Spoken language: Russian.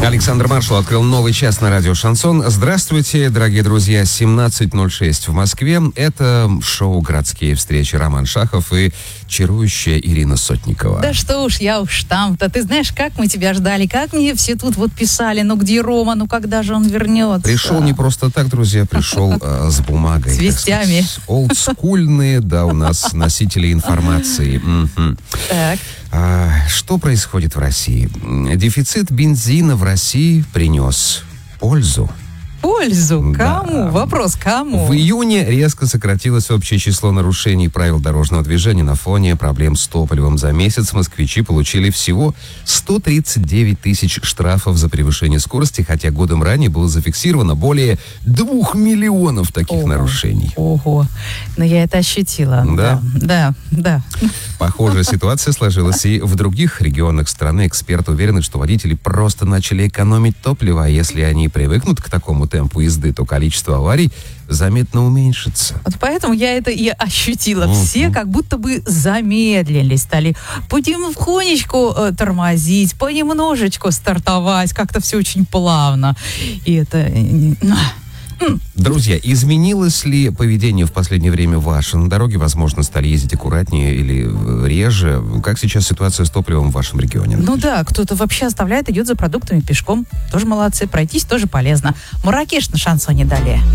Александр Маршал открыл новый час на радио «Шансон». Здравствуйте, дорогие друзья. 17:06 в Москве. Это шоу «Городские встречи». Роман Шахов и чарующая Ирина Сотникова. Да что уж, я уж там-то. Ты знаешь, как мы тебя ждали, как мне все тут вот писали. Ну где Рома, ну когда же он вернется? Пришел не просто так, друзья, пришел с бумагой. С вестями. Олдскульные, да, у нас носители информации. Так. Что происходит в России? Дефицит бензина в России принес пользу. Пользу? Да. Кому? Вопрос, кому? В июне резко сократилось общее число нарушений правил дорожного движения на фоне проблем с топливом. За месяц москвичи получили всего 139 тысяч штрафов за превышение скорости, хотя годом ранее было зафиксировано более 2 миллионов таких нарушений. Ого, но я это ощутила. Да? Да. Похожая ситуация сложилась и в других регионах страны. Эксперты уверены, что водители просто начали экономить топливо, а если они привыкнут к такому темпу езды, то количество аварий заметно уменьшится. Вот поэтому я это и ощутила. Все как будто бы замедлились, стали потихонечку тормозить, понемножечку стартовать, как-то все очень плавно. И это... Друзья, изменилось ли поведение в последнее время ваше на дороге? Возможно, стали ездить аккуратнее или реже? Как сейчас ситуация с топливом в вашем регионе? Ну да, кто-то вообще оставляет, идет за продуктами пешком. Тоже молодцы. Пройтись тоже полезно. Марракеш на шансоне далее.